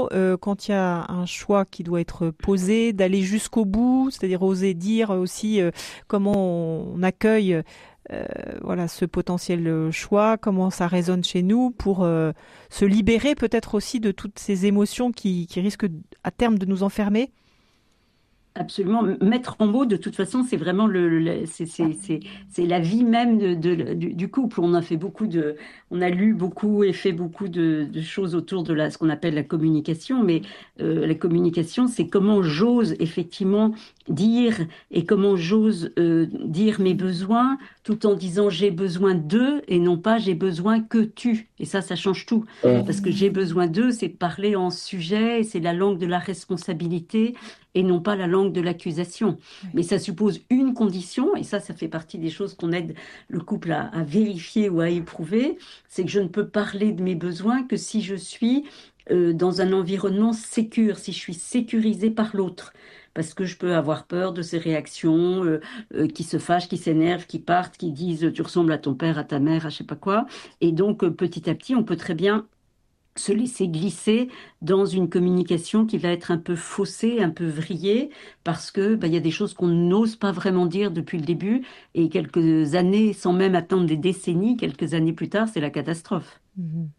quand il y a un choix qui doit être posé, d'aller jusqu'au bout, c'est-à-dire oser dire aussi comment on accueille voilà, ce potentiel choix, comment ça résonne chez nous pour se libérer peut-être aussi de toutes ces émotions qui risquent à terme de nous enfermer. Absolument. Mettre en mots, de toute façon, c'est vraiment c'est la vie même du couple. On a lu beaucoup et fait beaucoup de choses autour de ce qu'on appelle la communication. Mais la communication, c'est comment j'ose effectivement dire et comment j'ose dire mes besoins tout en disant j'ai besoin d'eux et non pas j'ai besoin que tu. Et ça change tout. Parce que j'ai besoin d'eux, c'est parler en sujet, c'est la langue de la responsabilité et non pas la langue de l'accusation. Mais ça suppose une condition, et ça fait partie des choses qu'on aide le couple à vérifier ou à éprouver, c'est que je ne peux parler de mes besoins que si je suis dans un environnement sécure, si je suis sécurisée par l'autre. Parce que je peux avoir peur de ces réactions qui se fâchent, qui s'énervent, qui partent, qui disent tu ressembles à ton père, à ta mère, à je sais pas quoi. Et donc petit à petit, on peut très bien se laisser glisser dans une communication qui va être un peu faussée, un peu vrillée, parce que il y a des choses qu'on n'ose pas vraiment dire depuis le début, et quelques années, sans même attendre des décennies, quelques années plus tard, c'est la catastrophe. Mhm.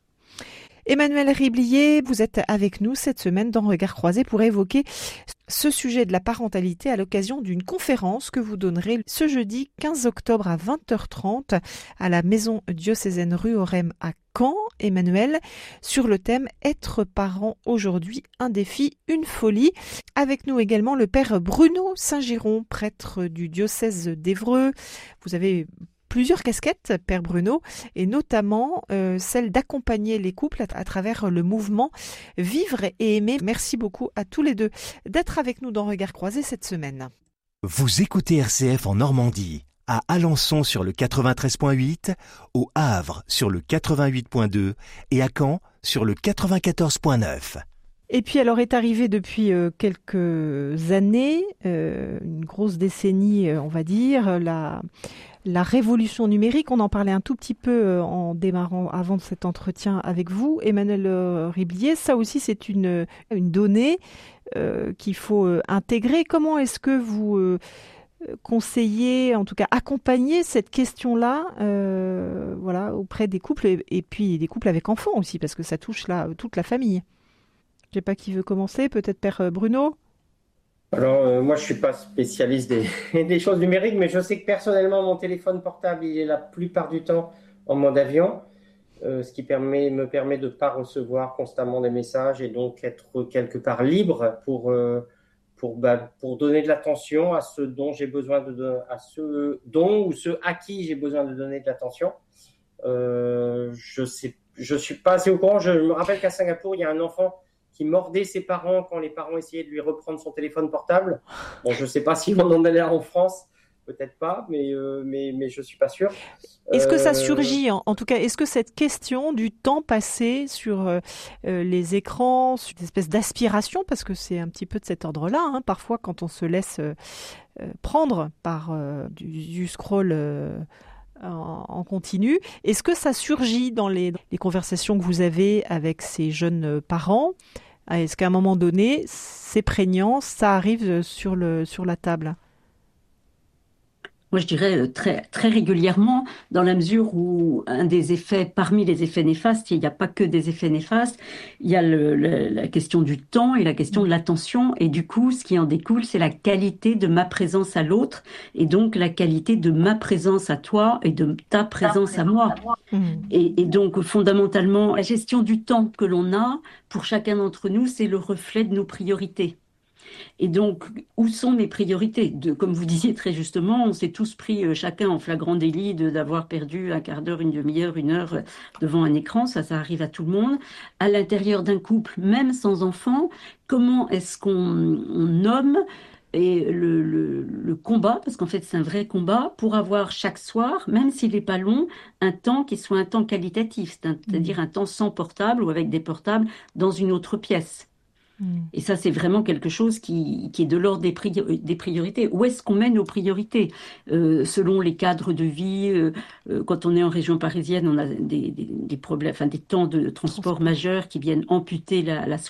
Emmanuel Riblier, vous êtes avec nous cette semaine dans Regard Croisé pour évoquer ce sujet de la parentalité à l'occasion d'une conférence que vous donnerez ce jeudi 15 octobre à 20h30 à la Maison diocésaine rue Orem à Caen, Emmanuel, sur le thème Être parent aujourd'hui, un défi, une folie. Avec nous également le père Bruno Saint-Giron, prêtre du diocèse d'Évreux. Vous avez plusieurs casquettes, Père Bruno, et notamment celle d'accompagner les couples à travers le mouvement Vivre et aimer. Merci beaucoup à tous les deux d'être avec nous dans Regard Croisé cette semaine. Vous écoutez RCF en Normandie, à Alençon sur le 93.8, au Havre sur le 88.2 et à Caen sur le 94.9. Et puis alors est arrivé depuis quelques années, une grosse décennie on va dire, la révolution numérique. On en parlait un tout petit peu en démarrant avant cet entretien avec vous, Emmanuel Riblier. Ça aussi c'est une donnée qu'il faut intégrer. Comment est-ce que vous conseillez, en tout cas accompagner cette question-là voilà, auprès des couples et puis des couples avec enfants aussi, parce que ça touche là toute la famille. Je sais pas qui veut commencer, peut-être Père Bruno? Alors, moi, je suis pas spécialiste des choses numériques, mais je sais que personnellement, mon téléphone portable, il est la plupart du temps en mode avion, ce qui me permet de ne pas recevoir constamment des messages et donc être quelque part libre pour donner de l'attention à ce dont j'ai besoin à ce dont ou ce à qui j'ai besoin de donner de l'attention. Je suis pas assez au courant. Je me rappelle qu'à Singapour, il y a un enfant qui mordait ses parents quand les parents essayaient de lui reprendre son téléphone portable. Bon, je ne sais pas si on en est là en France, peut-être pas, mais je ne suis pas sûr. Est-ce que ça surgit, en tout cas, est-ce que cette question du temps passé sur les écrans, sur une espèce d'aspiration, parce que c'est un petit peu de cet ordre-là, hein, parfois quand on se laisse prendre par du scroll en continu, est-ce que ça surgit dans les conversations que vous avez avec ces jeunes parents? Est-ce qu'à un moment donné, c'est prégnant, ça arrive sur la table? Moi, je dirais très, très régulièrement, dans la mesure où un des effets, parmi les effets néfastes, il n'y a pas que des effets néfastes, il y a la question du temps et la question de l'attention. Et du coup, ce qui en découle, c'est la qualité de ma présence à l'autre et donc la qualité de ma présence à toi et de ta présence à moi. Mmh. Et donc, fondamentalement, la gestion du temps que l'on a pour chacun d'entre nous, c'est le reflet de nos priorités. Et donc, où sont mes priorités? Comme vous disiez très justement, on s'est tous pris chacun en flagrant délit d'avoir perdu un quart d'heure, une demi-heure, une heure devant un écran. Ça arrive à tout le monde. À l'intérieur d'un couple, même sans enfant, comment est-ce qu'on nomme et le combat, parce qu'en fait c'est un vrai combat, pour avoir chaque soir, même s'il n'est pas long, un temps qui soit un temps qualitatif, c'est-à-dire un temps sans portable ou avec des portables dans une autre pièce. Mmh. Et ça, c'est vraiment quelque chose qui est de l'ordre des priorités. Où est-ce qu'on met nos priorités? Selon les cadres de vie, quand on est en région parisienne, on a des problèmes, enfin des temps de transport majeurs qui viennent amputer la